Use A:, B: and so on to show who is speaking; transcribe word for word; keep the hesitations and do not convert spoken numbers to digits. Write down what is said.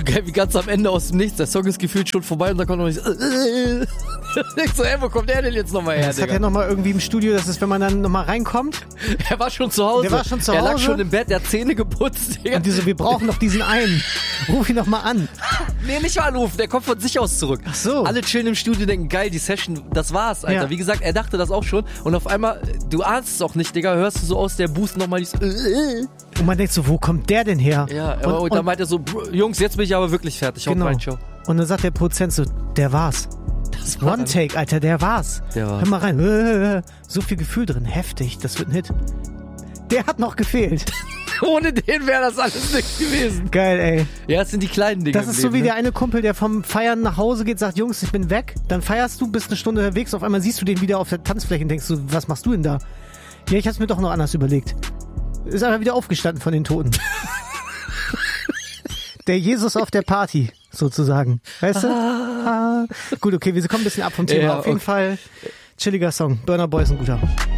A: geil, wie ganz am Ende aus dem Nichts. Der Song ist gefühlt schon vorbei und da kommt noch nicht so. Ich so, ey, wo kommt der denn jetzt nochmal her?
B: Das
A: Digga?
B: hat er nochmal irgendwie im Studio, das ist, wenn man dann nochmal reinkommt.
A: Er war schon zu Hause.
B: Der war schon zu
A: er
B: Hause.
A: lag schon im Bett, der hat Zähne geputzt. Digga.
B: Und die so, wir brauchen noch diesen einen. Ruf ihn noch mal an.
A: Nee, nicht mal anrufen, der kommt von sich aus zurück.
B: Ach so.
A: Alle chillen im Studio, denken, geil, die Session, das war's, Alter.
B: Ja.
A: Wie gesagt, er dachte das auch schon. Und auf einmal, du ahnst es auch nicht, Digga, hörst du so aus der Boost nochmal dieses.
B: Und man denkt so, wo kommt der denn her?
A: Ja,
B: und,
A: und, und dann
B: und,
A: meint er so, Jungs, jetzt bin ich aber wirklich fertig. Haut
B: genau.
A: rein, ciao.
B: Und dann sagt der Produzent so, der war's.
A: Das war
B: One Take, Alter, der war's.
A: Der war's.
B: Hör mal rein. So viel Gefühl drin, heftig, das wird ein Hit. Der hat noch gefehlt.
A: Ohne den wäre das alles nicht gewesen.
B: Geil, ey.
A: Ja, es sind die kleinen Dinge.
B: Das ist so wie der eine Kumpel, der vom Feiern nach Hause geht, sagt, Jungs, ich bin weg. Dann feierst du, bist eine Stunde unterwegs, auf einmal siehst du den wieder auf der Tanzfläche und denkst du, was machst du denn da? Ja, ich hab's mir doch noch anders überlegt. Ist einfach wieder aufgestanden von den Toten. Der Jesus auf der Party, sozusagen. Weißt du? Ah. Gut, okay, wir kommen ein bisschen ab vom Thema.
A: Ja,
B: auf jeden
A: okay.
B: Fall chilliger Song. Burna Boy ist ein guter.